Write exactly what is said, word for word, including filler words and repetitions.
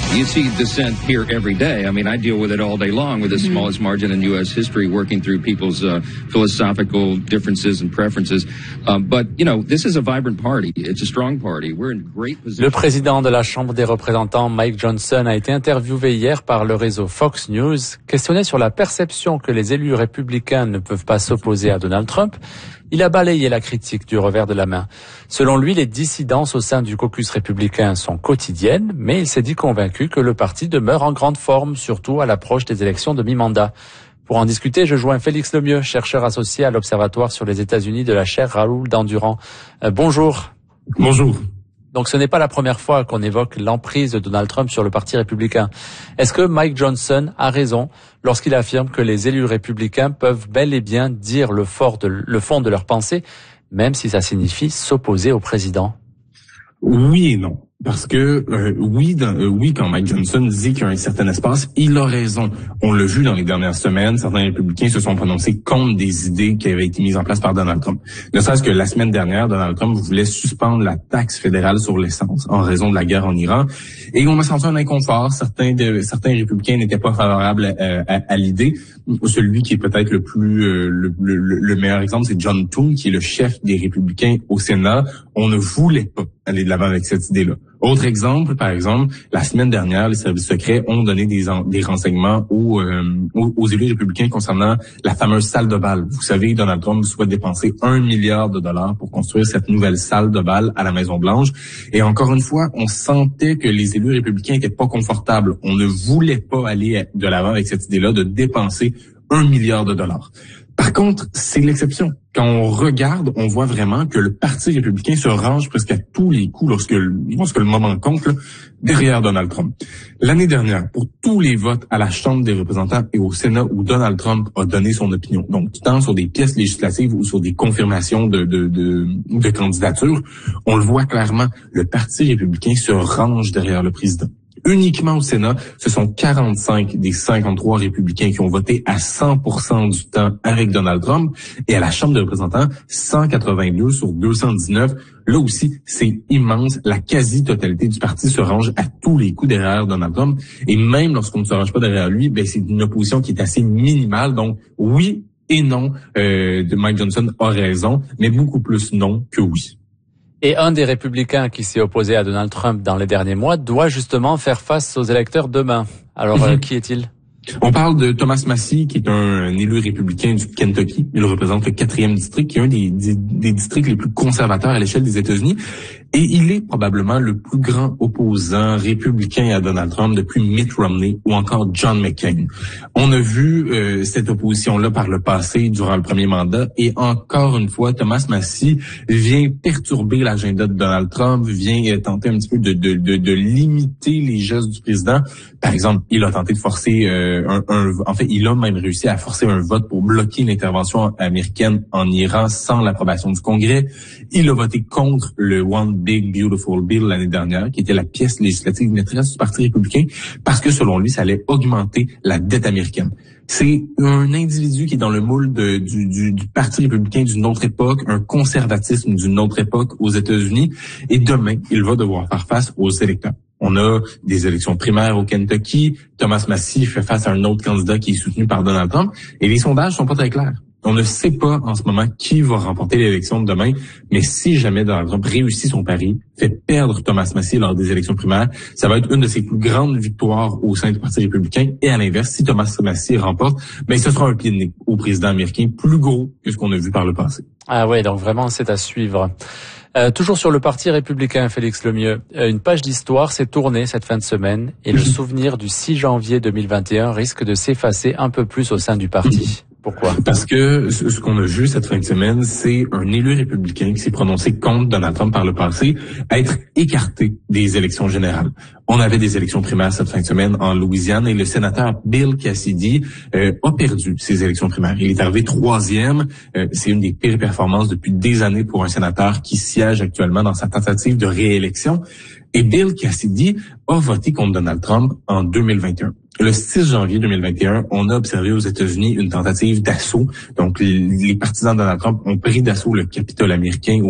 You see dissent here every day. I mean, I deal with it all day long with the mm-hmm. smallest margin in U S history, working through people's uh, philosophical differences and preferences. Um, but, you know, this is a vibrant party. It's a strong party. We're in great position. Le président de la Chambre des représentants, Mike Johnson, a été interviewé hier par le réseau Fox News. Questionné sur la perception que les élus républicains ne peuvent pas s'opposer à Donald Trump, il a balayé la critique du revers de la main. Selon lui, les dissidences au sein du caucus républicain sont quotidiennes, mais il s'est dit convaincu que le parti demeure en grande forme, surtout à l'approche des élections de mi-mandat. Pour en discuter, je joins Félix Lemieux, chercheur associé à l'Observatoire sur les États-Unis de la chaire Raoul Dandurand. Euh, bonjour. Bonjour. Donc ce n'est pas la première fois qu'on évoque l'emprise de Donald Trump sur le Parti républicain. Est-ce que Mike Johnson a raison lorsqu'il affirme que les élus républicains peuvent bel et bien dire le, fort de, le fond de leur pensée, même si ça signifie s'opposer au président? Oui et non. Parce que euh, oui, dans, euh, oui, quand Mike Johnson dit qu'il y a un certain espace, il a raison. On l'a vu dans les dernières semaines, certains républicains se sont prononcés contre des idées qui avaient été mises en place par Donald Trump. Ne serait-ce que la semaine dernière, Donald Trump voulait suspendre la taxe fédérale sur l'essence en raison de la guerre en Iran, et on a senti un inconfort. Certains de certains républicains n'étaient pas favorables à, à, à l'idée. Celui qui est peut-être le plus euh, le, le, le meilleur exemple, c'est John Thune, qui est le chef des républicains au Sénat. On ne voulait pas aller de l'avant avec cette idée-là. Autre exemple, par exemple, la semaine dernière, les services secrets ont donné des, des renseignements aux, euh, aux, aux élus républicains concernant la fameuse salle de bal. Vous savez, Donald Trump souhaite dépenser un milliard de dollars pour construire cette nouvelle salle de bal à la Maison-Blanche. Et encore une fois, on sentait que les élus républicains étaient pas confortables. On ne voulait pas aller de l'avant avec cette idée-là de dépenser un milliard de dollars. Par contre, c'est l'exception. Quand on regarde, on voit vraiment que le Parti républicain se range presque à tous les coups lorsque, lorsque le moment compte, là, derrière Donald Trump. L'année dernière, pour tous les votes à la Chambre des représentants et au Sénat où Donald Trump a donné son opinion, donc tant sur des pièces législatives ou sur des confirmations de, de, de, de candidature, on le voit clairement, le Parti républicain se range derrière le président. Uniquement au Sénat, ce sont quarante-cinq des cinquante-trois républicains qui ont voté à cent pour cent du temps avec Donald Trump. Et à la Chambre des représentants, cent quatre-vingt-deux sur deux cent dix-neuf. Là aussi, c'est immense. La quasi-totalité du parti se range à tous les coups derrière Donald Trump. Et même lorsqu'on ne se range pas derrière lui, ben c'est une opposition qui est assez minimale. Donc, oui et non, euh, de Mike Johnson a raison, mais beaucoup plus non que oui. Et un des républicains qui s'est opposé à Donald Trump dans les derniers mois doit justement faire face aux électeurs demain. Alors, mm-hmm. euh, qui est-il? On parle de Thomas Massie, qui est un, un élu républicain du Kentucky. Il représente le quatrième district, qui est un des, des, des districts les plus conservateurs à l'échelle des États-Unis. Et il est probablement le plus grand opposant républicain à Donald Trump depuis Mitt Romney ou encore John McCain. On a vu euh, cette opposition-là par le passé durant le premier mandat. Et encore une fois, Thomas Massie vient perturber l'agenda de Donald Trump, vient euh, tenter un petit peu de, de, de, de limiter les gestes du président. Par exemple, il a tenté de forcer, euh, un, un, en fait, il a même réussi à forcer un vote pour bloquer l'intervention américaine en Iran sans l'approbation du Congrès. Il a voté contre le One Big Beautiful Bill l'année dernière, qui était la pièce législative maîtresse du Parti républicain, parce que selon lui, ça allait augmenter la dette américaine. C'est un individu qui est dans le moule de, du, du, du Parti républicain d'une autre époque, un conservatisme d'une autre époque aux États-Unis, et demain, il va devoir faire face aux électeurs. On a des élections primaires au Kentucky. Thomas Massie fait face à un autre candidat qui est soutenu par Donald Trump. Et les sondages sont pas très clairs. On ne sait pas en ce moment qui va remporter l'élection de demain. Mais si jamais Donald Trump réussit son pari, fait perdre Thomas Massie lors des élections primaires, ça va être une de ses plus grandes victoires au sein du Parti républicain. Et à l'inverse, si Thomas Massie remporte, ben ce sera un pied de nez au président américain plus gros que ce qu'on a vu par le passé. Ah ouais, donc vraiment c'est à suivre. Euh, toujours sur le Parti républicain, Félix Lemieux, euh, une page d'histoire s'est tournée cette fin de semaine et le souvenir du six janvier deux mille vingt et un risque de s'effacer un peu plus au sein du parti. Pourquoi? Parce que ce qu'on a vu cette fin de semaine, c'est un élu républicain qui s'est prononcé contre Donald Trump par le passé, être écarté des élections générales. On avait des élections primaires cette fin de semaine en Louisiane et le sénateur Bill Cassidy euh, a perdu ses élections primaires. Il est arrivé troisième. Euh, c'est une des pires performances depuis des années pour un sénateur qui siège actuellement dans sa tentative de réélection. Et Bill Cassidy a voté contre Donald Trump en deux mille vingt et un. Le six janvier deux mille vingt et un, on a observé aux États-Unis une tentative d'assaut. Donc, les partisans de Donald Trump ont pris d'assaut le Capitole américain